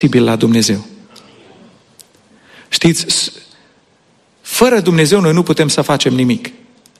la Dumnezeu. Știți, fără Dumnezeu noi nu putem să facem nimic.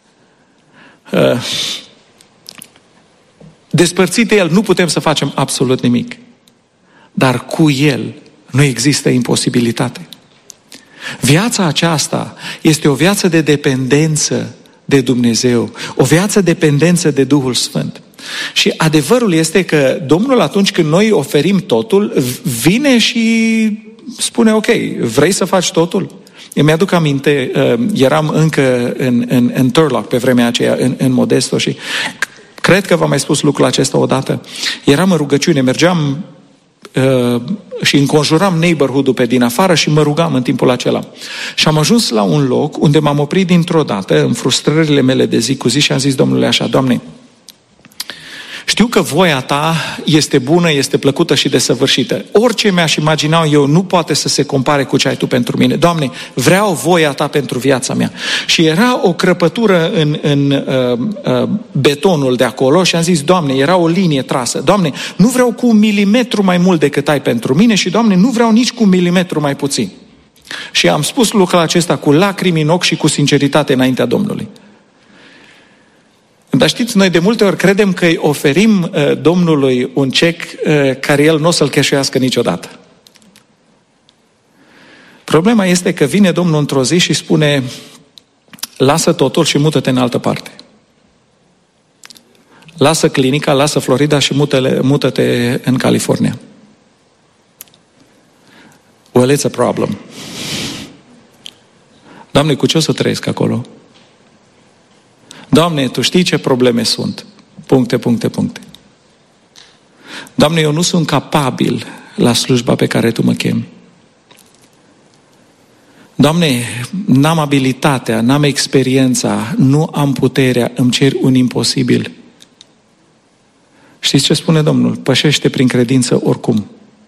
Despărțit de El nu putem să facem absolut nimic. Dar cu El nu există imposibilitate. Viața aceasta este o viață de dependență de Dumnezeu, o viață dependență de Duhul Sfânt. Și adevărul este că Domnul, atunci când noi oferim totul, vine și spune, ok, vrei să faci totul? Eu mi-aduc aminte, eram încă în Turlock pe vremea aceea, în Modesto, și cred că v-am mai spus lucrul acesta odată. Eram în rugăciune, mergeam și înconjuram neighborhood-ul pe din afară și mă rugam în timpul acela. Și am ajuns la un loc unde m-am oprit dintr-o dată în frustrările mele de zi cu zi și am zis Domnului așa, Doamne, știu că voia Ta este bună, este plăcută și desăvârșită. Orice mi-aș imagina eu nu poate să se compare cu ce ai Tu pentru mine. Doamne, vreau voia Ta pentru viața mea. Și era o crăpătură în betonul de acolo și am zis, Doamne, era o linie trasă. Doamne, nu vreau cu 1 milimetru mai mult decât ai pentru mine și, Doamne, nu vreau nici cu 1 milimetru mai puțin. Și am spus lucrul acesta cu lacrimi în ochi și cu sinceritate înaintea Domnului. Dar știți, noi de multe ori credem că îi oferim Domnului un cec care El nu o să-l cheșuiască niciodată. Problema este că vine Domnul într-o zi și spune, lasă totul și mută-te în altă parte. Lasă clinica, lasă Florida și mută-te în California. Well, it's a problem. Doamne, cu ce o să trăiesc acolo? Doamne, Tu știi ce probleme sunt. ... Doamne, eu nu sunt capabil la slujba pe care Tu mă chemi. Doamne, n-am abilitatea, n-am experiența, nu am puterea, îmi cer un imposibil. Știți ce spune Domnul? Pășește prin credință oricum.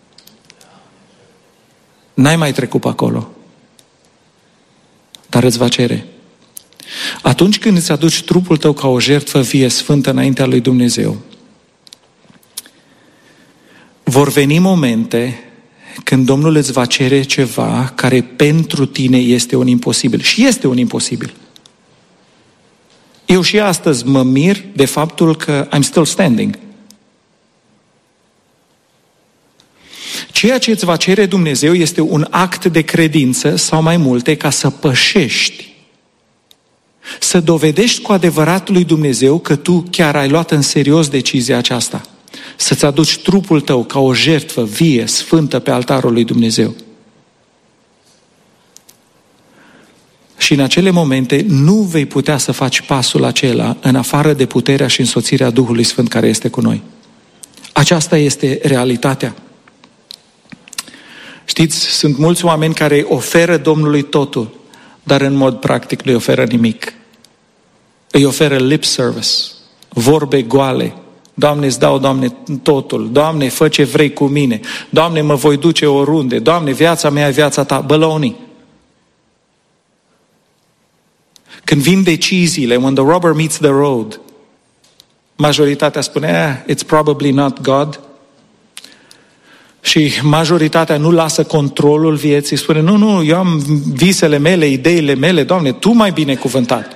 N-ai mai trecut pe acolo. Dar îți va cere. Atunci când îți aduci trupul tău ca o jertfă vie, sfântă înaintea lui Dumnezeu, vor veni momente când Domnul îți va cere ceva care pentru tine este un imposibil. Și este un imposibil. Eu și astăzi mă mir de faptul că I'm still standing. Ceea ce îți va cere Dumnezeu este un act de credință sau mai multe ca să pășești. Să dovedești cu adevărat lui Dumnezeu că tu chiar ai luat în serios decizia aceasta. Să-ți aduci trupul tău ca o jertfă vie, sfântă pe altarul lui Dumnezeu. Și în acele momente nu vei putea să faci pasul acela în afară de puterea și însoțirea Duhului Sfânt care este cu noi. Aceasta este realitatea. Știți, sunt mulți oameni care oferă Domnului totul, dar în mod practic nu-i oferă nimic. Îi oferă lip service, vorbe goale. Doamne, îți dau, Doamne, totul. Doamne, fă ce vrei cu mine. Doamne, mă voi duce oriunde. Doamne, viața mea e viața Ta. Bălăunii. Când vin deciziile, when the rubber meets the road, majoritatea spune, it's probably not God. Și majoritatea nu lasă controlul vieții, spune, nu, eu am visele mele, ideile mele, Doamne, Tu m-ai binecuvântat.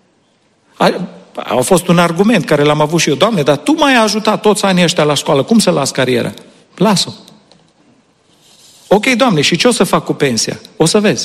A fost un argument care l-am avut și eu, Doamne, dar Tu m-ai ajutat toți anii ăștia la școală, cum să las cariera? Las-o. Ok, Doamne, și ce o să fac cu pensia? O să vezi.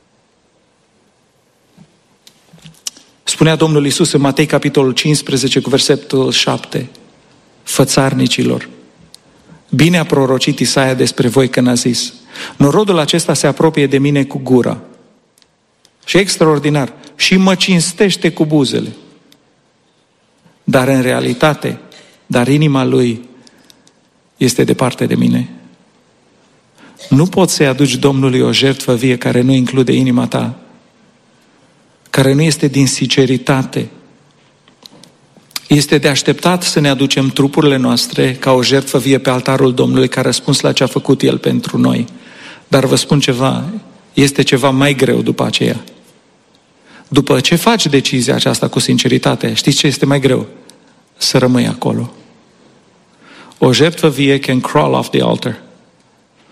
Spunea Domnul Iisus în Matei capitolul 15 cu versetul 7, fățarnicilor, bine a prorocit Isaia despre voi când a zis, norodul acesta se apropie de mine cu gura. Și extraordinar. Și mă cinstește cu buzele. Dar în realitate, inima lui este departe de mine. Nu poți să-i aduci Domnului o jertfă vie care nu include inima ta, care nu este din sinceritate. Este de așteptat să ne aducem trupurile noastre ca o jertfă vie pe altarul Domnului ca răspuns la ce a făcut El pentru noi. Dar vă spun ceva, este ceva mai greu după aceea. După ce faci decizia aceasta cu sinceritate, știți ce este mai greu? Să rămâi acolo. O jertfă vie can crawl off the altar.